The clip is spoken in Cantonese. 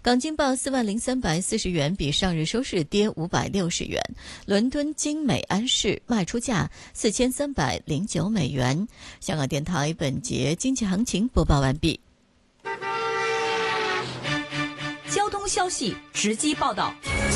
港金报40340元，比上日收市跌560元。伦敦金美安士卖出价4309美元。香港电台本节经济行情播报完毕。 交通消息直击报道。